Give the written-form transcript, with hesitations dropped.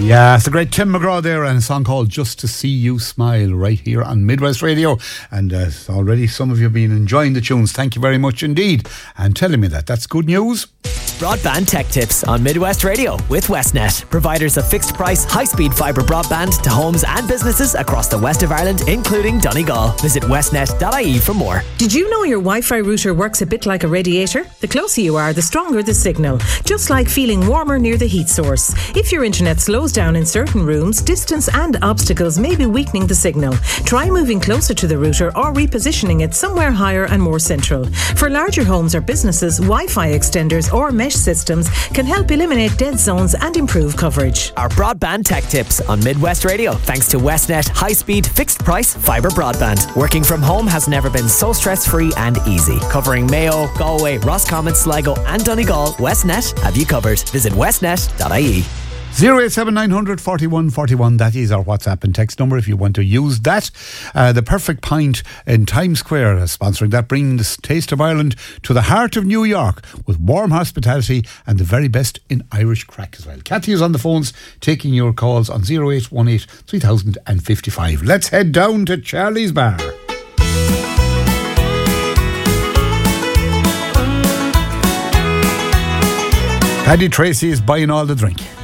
Yeah, it's the great Tim McGraw there, and a song called Just to See You Smile right here on Midwest Radio. And already some of you have been enjoying the tunes. Thank you very much indeed. And telling me that's good news. Broadband Tech Tips on Midwest Radio with Westnet, providers of fixed price, high-speed fibre broadband to homes and businesses across the west of Ireland, including Donegal. Visit westnet.ie for more. Did you know your Wi-Fi router works a bit like a radiator? The closer you are, the stronger the signal, just like feeling warmer near the heat source. If your internet slows down in certain rooms, distance and obstacles may be weakening the signal. Try moving closer to the router or repositioning it somewhere higher and more central. For larger homes or businesses, Wi-Fi extenders or mesh systems can help eliminate dead zones and improve coverage. Our Broadband Tech Tips on Midwest Radio, thanks to Westnet high-speed, fixed-price fibre broadband. Working from home has never been so stress-free and easy. Covering Mayo, Galway, Roscommon, Sligo and Donegal, Westnet have you covered. Visit westnet.ie. 087 900 41 41, that is our WhatsApp and text number if you want to use that. The Perfect Pint in Times Square is sponsoring that, bringing the taste of Ireland to the heart of New York with warm hospitality and the very best in Irish crack as well. Cathy is on the phones taking your calls on 0818 3055. Let's head down to Charlie's Bar. Paddy Tracy is buying all the drink.